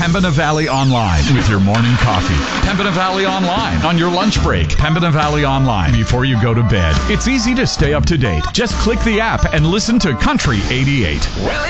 Pembina Valley Online with your morning coffee. Pembina Valley Online on your lunch break. Pembina Valley Online before you go to bed. It's easy to stay up to date. Just click the app and listen to Country 88. Well,